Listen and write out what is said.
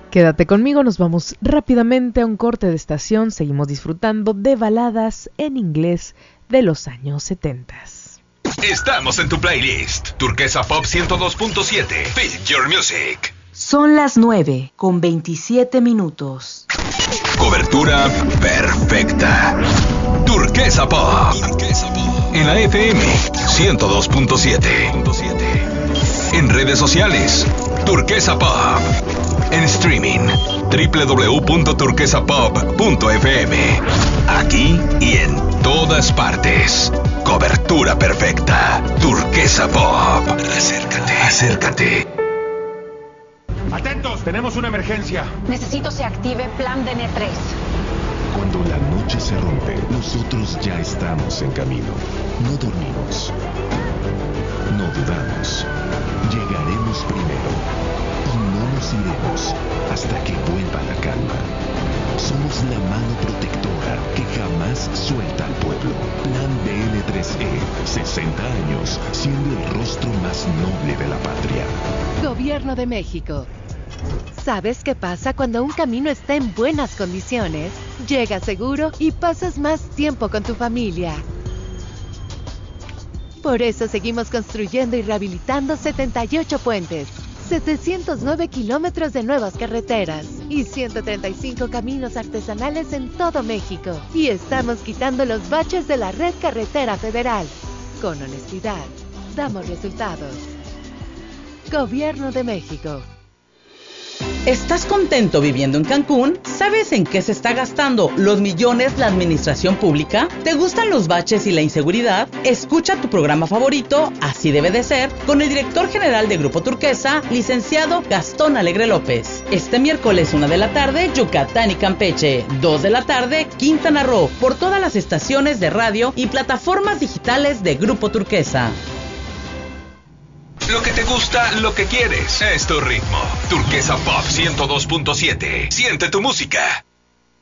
Quédate conmigo, nos vamos rápidamente a un corte de estación. Seguimos disfrutando de baladas en inglés de los años 70. Estamos en tu playlist Turquesa Pop 102.7. Feel your music. Son las 9:27. Cobertura perfecta. Turquesa Pop. En la FM 102.7. En redes sociales, Turquesa Pop. En streaming, www.turquesapop.fm. Aquí y en todas partes. Cobertura perfecta. Turquesa Pop. Acércate. ¡Atentos! ¡Tenemos una emergencia! Necesito se active Plan DN3. Cuando la noche se rompe, nosotros ya estamos en camino. No dormimos. No dudamos. Llegaremos primero. Y no nos iremos hasta que vuelva la calma. Somos la mano protectora que jamás suelta al pueblo. Plan DN3E, 60 años, siendo el rostro más noble de la patria. Gobierno de México. ¿Sabes qué pasa cuando un camino está en buenas condiciones? Llegas seguro y pasas más tiempo con tu familia. Por eso seguimos construyendo y rehabilitando 78 puentes, 709 kilómetros de nuevas carreteras y 135 caminos artesanales en todo México. Y estamos quitando los baches de la red carretera federal. Con honestidad, damos resultados. Gobierno de México. ¿Estás contento viviendo en Cancún? ¿Sabes en qué se está gastando los millones la administración pública? ¿Te gustan los baches y la inseguridad? Escucha tu programa favorito, Así Debe de Ser, con el director general de Grupo Turquesa, licenciado Gastón Alegre López. Este miércoles 1 de la tarde, Yucatán y Campeche. 2 de la tarde, Quintana Roo, por todas las estaciones de radio y plataformas digitales de Grupo Turquesa. Lo que te gusta, lo que quieres. Es tu ritmo. Turquesa Pop 102.7. Siente tu música.